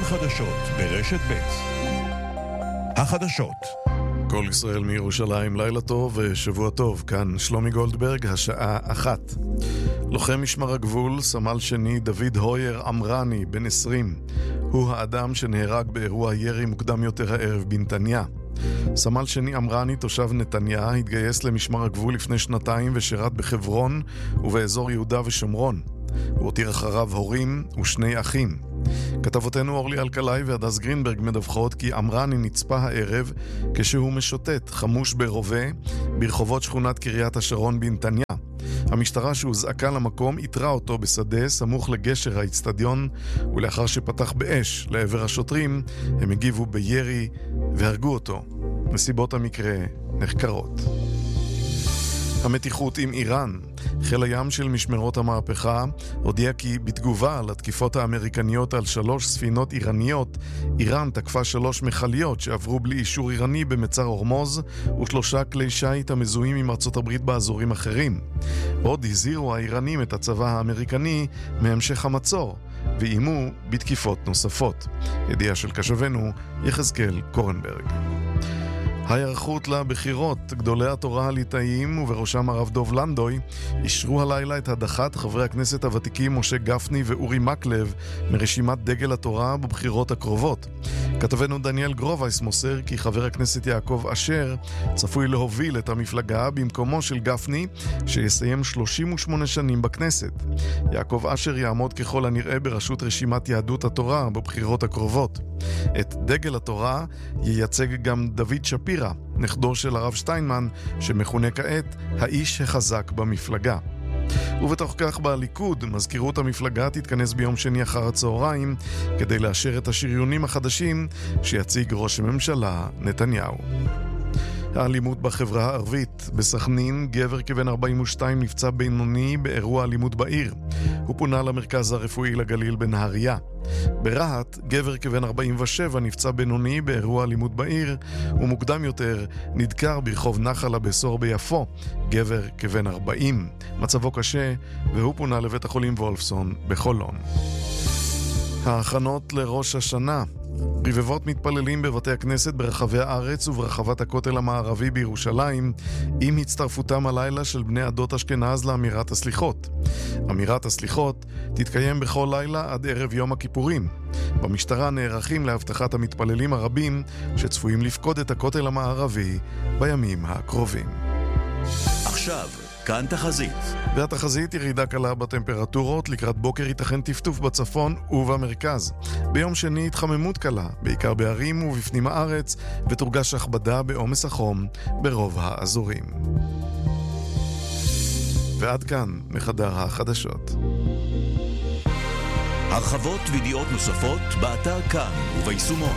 החדשות ברשת ב'. החדשות. כל ישראל מירושלים, לילה טוב ושבוע טוב. כאן שלומי גולדברג, השעה 1. לוחם משמר הגבול, סמל שני דוד הויר אמרני, בן 20. הוא האדם שנהרג באירוע ירי מוקדם יותר הערב בנתניה. סמל שני אמרני, תושב נתניה, התגייס למשמר הגבול לפני 2 ושירת בחברון ובאזור יהודה ושומרון. הוא הותיר אחריו הורים ושני אחים. כתבותינו אורלי אלקלעי והדס גרינברג מדווחות כי אמרני נצפה הערב כשהוא משוטט חמוש ברובה ברחובות שכונת קריית השרון בנתניה. המשטרה שהוזעקה למקום איתרה אותו בשדה סמוך לגשר האצטדיון, ולאחר שפתח באש לעבר השוטרים הם הגיבו בירי והרגו אותו. נסיבות המקרה נחקרות. המתיחות עם איראן. חיל הים של משמרות המהפכה הודיע כי בתגובה לתקיפות האמריקניות על 3 ספינות איראניות, איראן תקפה 3 מכליות שעברו בלי אישור איראני במצר הורמוז ו3 כלי שיט המזוהים עם ארצות הברית באזורים אחרים. עוד הזהירו האיראנים את הצבא האמריקני מהמשך המצור ואיימו בתקיפות נוספות. ידיעה של קשבנו יחזקאל קורנברג. ההיערכות לבחירות. גדולי התורה הליטאיים ובראשם הרב דוב לנדוי אישרו הלילה את הדחת חברי הכנסת הוותיקים משה גפני ואורי מקלב מרשימת דגל התורה בבחירות הקרובות. כתבנו דניאל גרובייס מוסר כי חבר הכנסת יעקב אשר צפוי להוביל את המפלגה במקומו של גפני שיסיים 38 שנים בכנסת. יעקב אשר יעמוד ככל הנראה בראשות רשימת יהדות התורה בבחירות הקרובות. את דגל התורה ייצג גם דוד שפירא, נכדו של הרב שטיינמן, שמכונה כעת האיש החזק במפלגה. ובתוך כך בליכוד, מזכירות המפלגה תתכנס ביום שני אחר הצהריים כדי לאשר את השריונים החדשים שיציג ראש הממשלה נתניהו. האלימות בחברה הערבית. בסכנין, גבר כבן 42 נפצע בינוני באירוע אלימות בעיר. הוא פונה למרכז הרפואי לגליל בנהריה. ברהט, גבר כבן 47 נפצע בינוני באירוע אלימות בעיר, ומוקדם יותר נדקר ברחוב נחל הבשור ביפו, גבר כבן 40. מצבו קשה והוא פונה לבית החולים וולפסון בחולון. ההכנות לראש השנה. רבבות מתפללים בבתי הכנסת ברחבי הארץ וברחבת הכותל המערבי בירושלים עם הצטרפותם הלילה של בני עדות אשכנז לאמירת הסליחות. אמירת הסליחות תתקיים בכל לילה עד ערב יום הכיפורים. במשטרה נערכים להבטחת המתפללים הרבים שצפויים לפקוד את הכותל המערבי בימים הקרובים. עכשיו כאן תחזית. והתחזית ירידה קלה בטמפרטורות, לקראת בוקר ייתכן טפטוף בצפון ובמרכז. ביום שני התחממות קלה, בעיקר בערים ובפנים הארץ, ותורגש הכבדה בעומס החום ברוב האזורים. ועד כאן מחדר החדשות. הרחבות וידיעות נוספות באתר כאן וביישומון.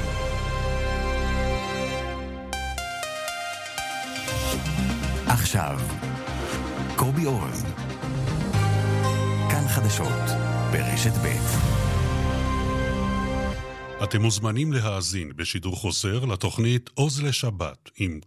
עכשיו קובי אורן, כאן חדשות ברשת ב'. אתם מוזמנים להאזין בשידור חוזר לתוכנית עוז לשבת עם